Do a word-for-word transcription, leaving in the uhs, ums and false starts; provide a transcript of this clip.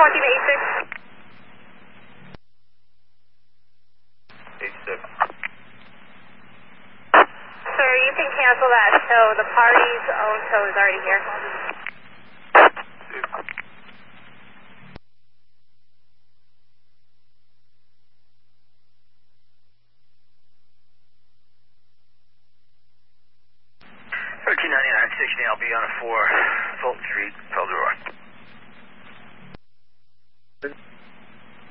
talking to eight six. eight six. Sir, you can cancel that tow. The party's own tow is already here. thirteen ninety-nine, sixteen, I'll be on a four, Fulton Street, Eldora.